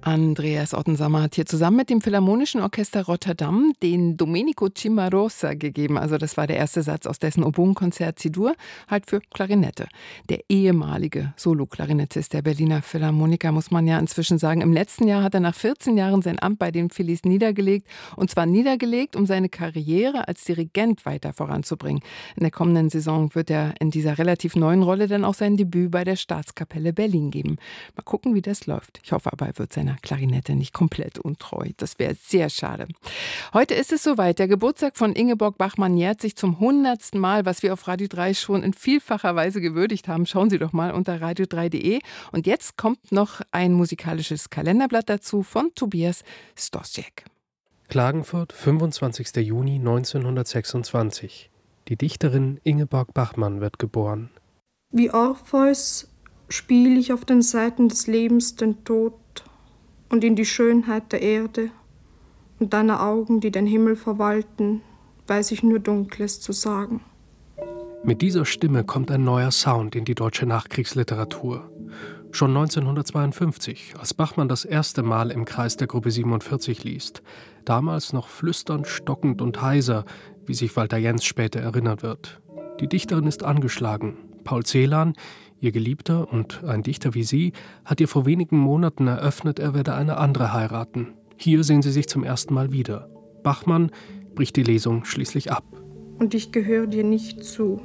Andreas Ottensammer hat hier zusammen mit dem Philharmonischen Orchester Rotterdam den Domenico Cimarosa gegeben. Also das war der erste Satz aus dessen Oboenkonzert C-Dur, halt für Klarinette. Der ehemalige Solo-Klarinettist der Berliner Philharmoniker, muss man ja inzwischen sagen. Im letzten Jahr hat er nach 14 Jahren sein Amt bei den Phillies niedergelegt. Und zwar niedergelegt, um seine Karriere als Dirigent weiter voranzubringen. In der kommenden Saison wird er in dieser relativ neuen Rolle dann auch sein Debüt bei der Staatskapelle Berlin geben. Mal gucken, wie das läuft. Ich hoffe aber, er wird seiner Klarinette nicht komplett untreu. Das wäre sehr schade. Heute ist es soweit. Der Geburtstag von Ingeborg Bachmann jährt sich zum 100. Mal, was wir auf Radio 3 schon in vielfacher Weise gewürdigt haben. Schauen Sie doch mal unter radio3.de. Und jetzt kommt noch ein musikalisches Kalenderblatt dazu von Tobias Stosiek. Klagenfurt, 25. Juni 1926. Die Dichterin Ingeborg Bachmann wird geboren. Wie Orpheus spiele ich auf den Seiten des Lebens den Tod und in die Schönheit der Erde und deiner Augen, die den Himmel verwalten, weiß ich nur Dunkles zu sagen. Mit dieser Stimme kommt ein neuer Sound in die deutsche Nachkriegsliteratur. Schon 1952, als Bachmann das erste Mal im Kreis der Gruppe 47 liest, damals noch flüsternd, stockend und heiser, wie sich Walter Jens später erinnern wird. Die Dichterin ist angeschlagen. Paul Celan, ihr Geliebter und ein Dichter wie sie, hat ihr vor wenigen Monaten eröffnet, er werde eine andere heiraten. Hier sehen sie sich zum ersten Mal wieder. Bachmann bricht die Lesung schließlich ab. Und ich gehöre dir nicht zu.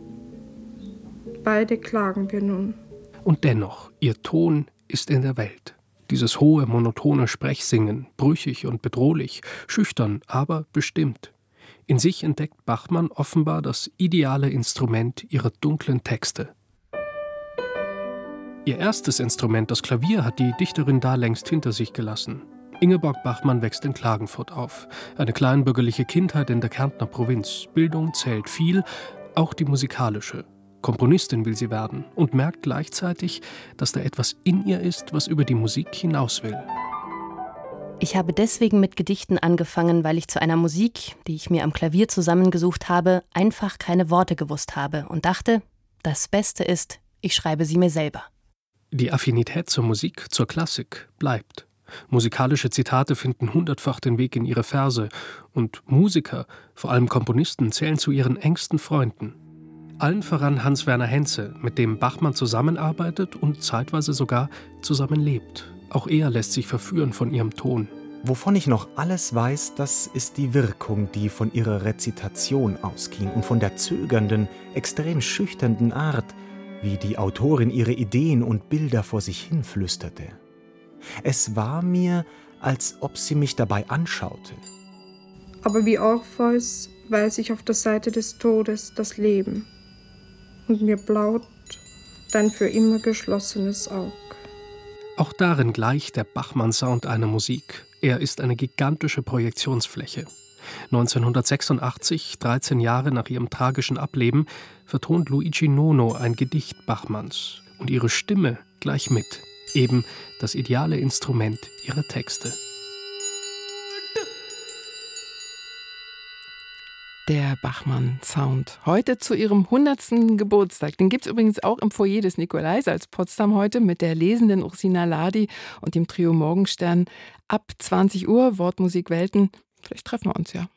Beide klagen wir nun. Und dennoch, ihr Ton ist in der Welt. Dieses hohe, monotone Sprechsingen, brüchig und bedrohlich, schüchtern, aber bestimmt. In sich entdeckt Bachmann offenbar das ideale Instrument ihrer dunklen Texte. Ihr erstes Instrument, das Klavier, hat die Dichterin da längst hinter sich gelassen. Ingeborg Bachmann wächst in Klagenfurt auf. Eine kleinbürgerliche Kindheit in der Kärntner Provinz. Bildung zählt viel, auch die musikalische. Komponistin will sie werden und merkt gleichzeitig, dass da etwas in ihr ist, was über die Musik hinaus will. Ich habe deswegen mit Gedichten angefangen, weil ich zu einer Musik, die ich mir am Klavier zusammengesucht habe, einfach keine Worte gewusst habe und dachte, das Beste ist, ich schreibe sie mir selber. Die Affinität zur Musik, zur Klassik bleibt. Musikalische Zitate finden hundertfach den Weg in ihre Verse und Musiker, vor allem Komponisten, zählen zu ihren engsten Freunden. Allen voran Hans-Werner Henze, mit dem Bachmann zusammenarbeitet und zeitweise sogar zusammenlebt. Auch er lässt sich verführen von ihrem Ton. Wovon ich noch alles weiß, das ist die Wirkung, die von ihrer Rezitation ausging und von der zögernden, extrem schüchternen Art, wie die Autorin ihre Ideen und Bilder vor sich hin flüsterte. Es war mir, als ob sie mich dabei anschaute. Aber wie Orpheus weiß ich auf der Seite des Todes das Leben und mir blaut dein für immer geschlossenes Aug. Auch darin gleicht der Bachmann-Sound einer Musik. Er ist eine gigantische Projektionsfläche. 1986, 13 Jahre nach ihrem tragischen Ableben, vertont Luigi Nono ein Gedicht Bachmanns. Und ihre Stimme gleich mit. Eben das ideale Instrument ihrer Texte. Der Bachmann-Sound. Heute zu ihrem 100. Geburtstag. Den gibt es übrigens auch im Foyer des Nikolaisaals Potsdam heute mit der lesenden Ursina Ladi und dem Trio Morgenstern ab 20 Uhr. Wortmusik Welten. Vielleicht treffen wir uns ja.